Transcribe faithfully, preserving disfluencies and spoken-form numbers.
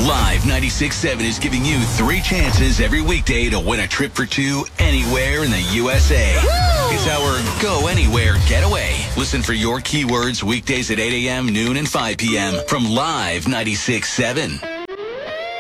Live ninety-six point seven is giving you three chances every weekday to win a trip for two anywhere in the U S A. Woo! It's our Go Anywhere Getaway. Listen for your keywords weekdays at eight a.m., noon, and five p.m. from Live ninety-six point seven.